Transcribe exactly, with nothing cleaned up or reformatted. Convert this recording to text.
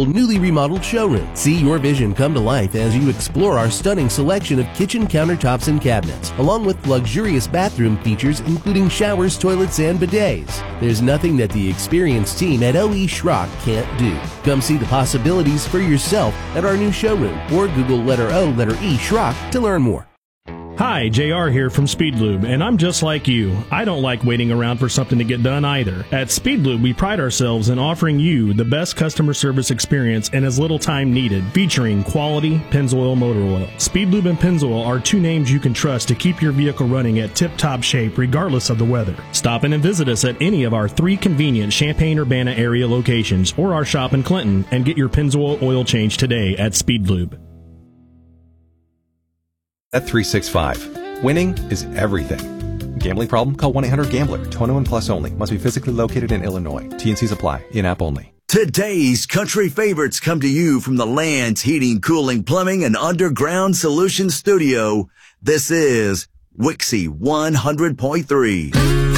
beautiful newly remodeled showroom. See your vision come to life as you explore our stunning selection of kitchen countertops and cabinets, along with luxurious bathroom features including showers, toilets, and bidets. There's nothing that the experienced team at O E Schrock can't do. Come see the possibilities for yourself at our new showroom or Google letter O, letter E, Schrock to learn more. Hi, J R here from Speedlube, and I'm just like you. I don't like waiting around for something to get done either. At Speedlube, we pride ourselves in offering you the best customer service experience in as little time needed, featuring quality Pennzoil motor oil. Speedlube and Pennzoil are two names you can trust to keep your vehicle running at tip-top shape regardless of the weather. Stop in and visit us at any of our three convenient Champaign-Urbana area locations or our shop in Clinton and get your Pennzoil oil change today at Speedlube. Bet three sixty-five. Winning is everything. Gambling problem? Call one eight hundred gambler. twenty-one plus only. Must be physically located in Illinois. T and Cs apply. In-app only. Today's country favorites come to you from the Land's Heating, Cooling, Plumbing, and Underground Solutions Studio. This is Wixie one hundred point three.